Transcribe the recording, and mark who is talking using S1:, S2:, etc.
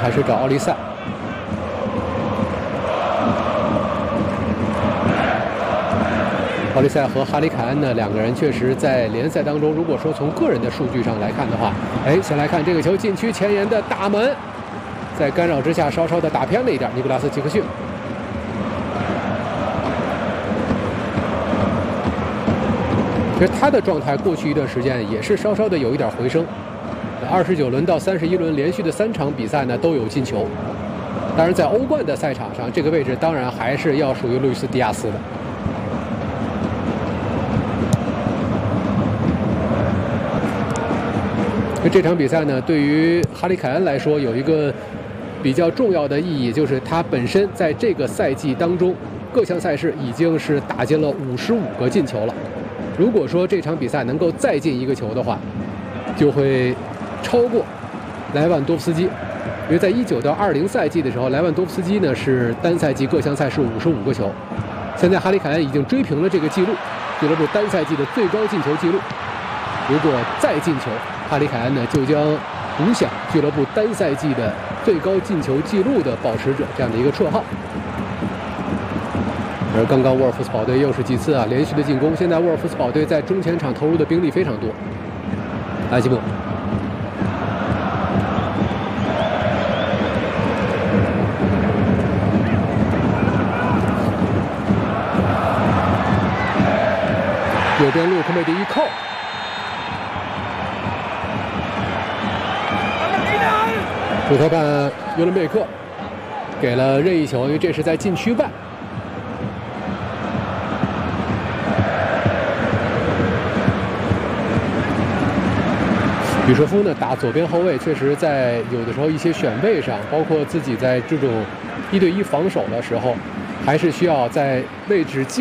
S1: 还是找奥利塞。奥利塞和哈里凯恩呢，两个人确实在联赛当中，如果说从个人的数据上来看的话，先来看这个球禁区前沿的大门，在干扰之下稍稍的打偏了一点，尼古拉斯基克逊。其实他的状态过去一段时间也是稍稍的有一点回升，29轮到31轮连续的3场比赛呢都有进球。当然，在欧冠的赛场上，这个位置当然还是要属于路易斯·迪亚斯的。这场比赛呢，对于哈里凯恩来说有一个比较重要的意义，就是他本身在这个赛季当中各项赛事已经是打进了55个进球了。如果说这场比赛能够再进1个球的话，就会超过莱万多夫斯基。因为在19到20赛季的时候，莱万多夫斯基呢是单赛季各项赛事55个球，现在哈里凯恩已经追平了这个记录，俱乐部单赛季的最高进球记录。如果再进球，哈里凯恩呢就将独享俱乐部单赛季的最高进球纪录的保持者这样的一个绰号。而刚刚沃尔夫斯堡队又是几次连续的进攻，现在沃尔夫斯堡队在中前场投入的兵力非常多。埃基莫，右边路科梅迪一扣。主裁判尤伦贝克给了任意球，因为这是在禁区外。比舍夫呢打左边后卫，确实在有的时候一些选位上，包括自己在这种1对1防守的时候，还是需要在位置